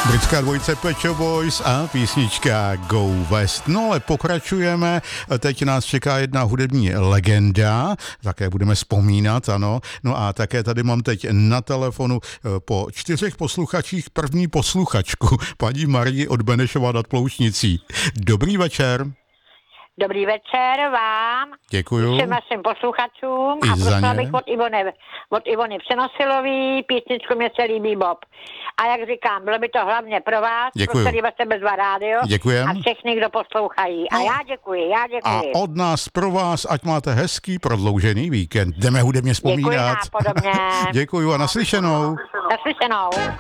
Britská dvojice Pet Shop Boys a písnička Go West. No ale pokračujeme, teď nás čeká jedna hudební legenda, také budeme vzpomínat, ano. No a také tady mám teď na telefonu po 4 posluchačích první posluchačku, paní Marii od Benešova nad Ploušnicí. Dobrý večer. Dobrý večer vám. Děkuju. Všem našim posluchačům. I a prosila ně. bych od Ivony Přenosilový, písničku Mě se líbí Bob. A jak říkám, bylo by to hlavně pro vás, Děkuju. pro celý Bezva rádio. Děkujem. A všechny, kdo poslouchají. A já děkuji. A od nás pro vás, ať máte hezký prodloužený víkend. Jdeme hudebně vzpomínat. Děkuji nápodobně. Děkuju a naslyšenou. Naslyšenou.